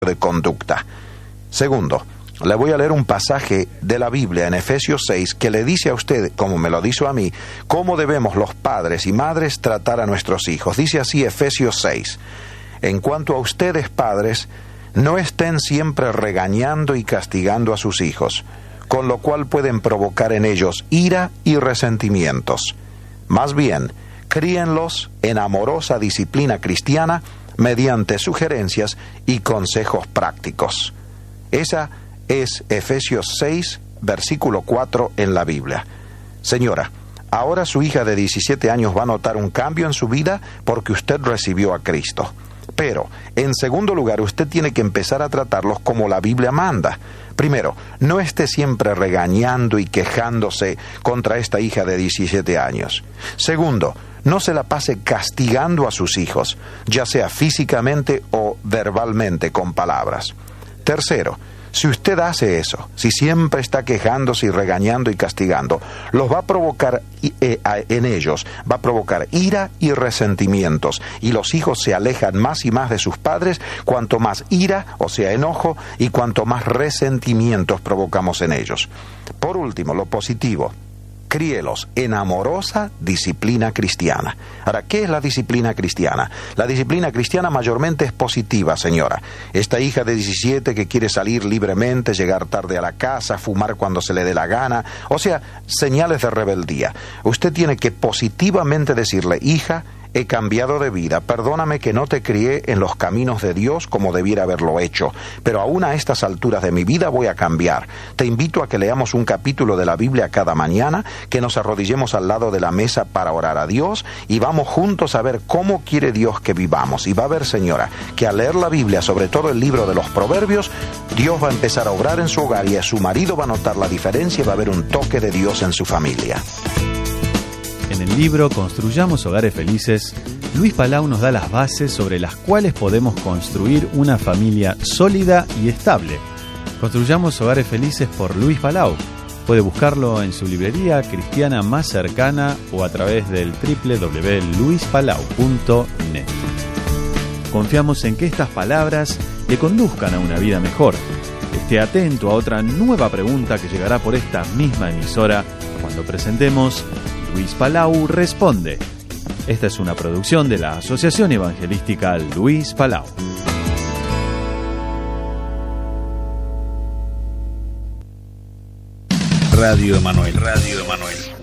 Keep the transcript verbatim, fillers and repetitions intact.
de conducta. Segundo, le voy a leer un pasaje de la Biblia en Efesios seis que le dice a usted, como me lo dijo a mí, cómo debemos los padres y madres tratar a nuestros hijos. Dice así Efesios seis: en cuanto a ustedes, padres, no estén siempre regañando y castigando a sus hijos, con lo cual pueden provocar en ellos ira y resentimientos. Más bien, críenlos en amorosa disciplina cristiana mediante sugerencias y consejos prácticos. Esa es Efesios seis, versículo cuatro en la Biblia. Señora, ahora su hija de diecisiete años va a notar un cambio en su vida porque usted recibió a Cristo. Pero, en segundo lugar, usted tiene que empezar a tratarlos como la Biblia manda. Primero, no esté siempre regañando y quejándose contra esta hija de diecisiete años. Segundo, no se la pase castigando a sus hijos, ya sea físicamente o verbalmente con palabras. Tercero, si usted hace eso, si siempre está quejándose y regañando y castigando, los va a provocar eh, en ellos, va a provocar ira y resentimientos, y los hijos se alejan más y más de sus padres cuanto más ira, o sea, enojo, y cuanto más resentimientos provocamos en ellos. Por último, lo positivo: críelos en amorosa disciplina cristiana. Ahora, ¿qué es la disciplina cristiana? La disciplina cristiana mayormente es positiva, señora. Esta hija de diecisiete que quiere salir libremente, llegar tarde a la casa, fumar cuando se le dé la gana, o sea, señales de rebeldía. Usted tiene que positivamente decirle: hija, he cambiado de vida, perdóname que no te crié en los caminos de Dios como debiera haberlo hecho, pero aún a estas alturas de mi vida voy a cambiar. Te invito a que leamos un capítulo de la Biblia cada mañana, que nos arrodillemos al lado de la mesa para orar a Dios y vamos juntos a ver cómo quiere Dios que vivamos. Y va a ver, señora, que al leer la Biblia, sobre todo el libro de los Proverbios, Dios va a empezar a obrar en su hogar y a su marido va a notar la diferencia y va a haber un toque de Dios en su familia. En el libro Construyamos Hogares Felices, Luis Palau nos da las bases sobre las cuales podemos construir una familia sólida y estable. Construyamos Hogares Felices por Luis Palau. Puede buscarlo en su librería cristiana más cercana o a través del doble u doble u doble u punto luis palau punto net. Confiamos en que estas palabras le conduzcan a una vida mejor. Esté atento a otra nueva pregunta que llegará por esta misma emisora cuando presentemos Luis Palau Responde. Esta es una producción de la Asociación Evangelística Luis Palau. Radio Emanuel, Radio Emanuel.